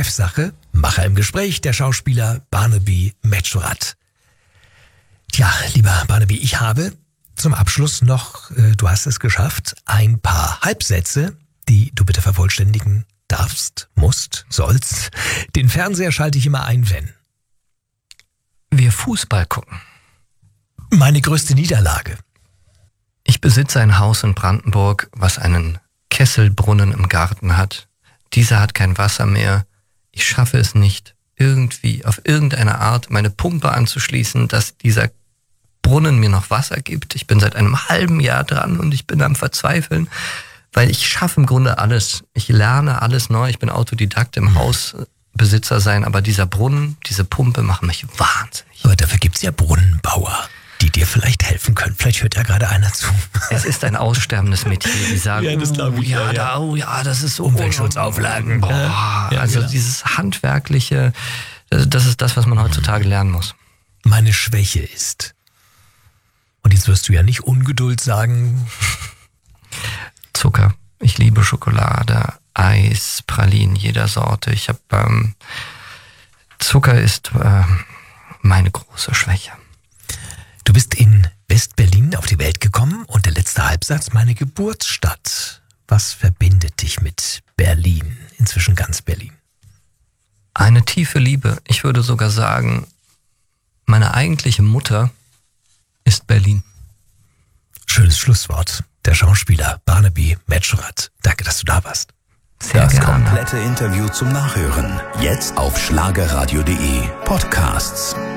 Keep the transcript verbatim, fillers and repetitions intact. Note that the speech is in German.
Chefsache, Macher im Gespräch, der Schauspieler Barnaby Medschurat. Tja, lieber Barnaby, ich habe zum Abschluss noch, äh, du hast es geschafft, ein paar Halbsätze, die du bitte vervollständigen darfst, musst, sollst. Den Fernseher schalte ich immer ein, wenn wir Fußball gucken. Meine größte Niederlage. Ich besitze ein Haus in Brandenburg, was einen Kesselbrunnen im Garten hat. Dieser hat kein Wasser mehr. Ich schaffe es nicht, irgendwie auf irgendeine Art meine Pumpe anzuschließen, dass dieser Brunnen mir noch Wasser gibt. Ich bin seit einem halben Jahr dran und ich bin am Verzweifeln, weil ich schaffe im Grunde alles. Ich lerne alles neu. Ich bin Autodidakt im Hausbesitzer sein, aber dieser Brunnen, diese Pumpe machen mich wahnsinnig. Aber dafür gibt's ja Brunnenbauer, die dir vielleicht helfen können. Vielleicht hört ja gerade einer zu. Es ist ein aussterbendes Metier, die sagen, Ja, das glaub ich, oh, ja, ja, ja. Da, oh ja, das ist so Umweltschutzauflagen. Boah, Ja, also genau. dieses Handwerkliche, das ist das, was man heutzutage lernen muss. Meine Schwäche ist, und jetzt wirst du ja nicht Ungeduld sagen, Zucker. Ich liebe Schokolade, Eis, Pralinen jeder Sorte. Ich habe ähm, Zucker ist äh, meine große Schwäche. du bist in West-Berlin auf die Welt gekommen und der letzte Halbsatz, meine Geburtsstadt. Was verbindet dich mit Berlin, inzwischen ganz Berlin? Eine tiefe Liebe. Ich würde sogar sagen, meine eigentliche Mutter ist Berlin. Schönes Schlusswort. Der Schauspieler Barnaby Medschurat. Danke, dass du da warst. Sehr Das gerne. komplette Interview zum Nachhören. Jetzt auf schlagerradio punkt de Podcasts.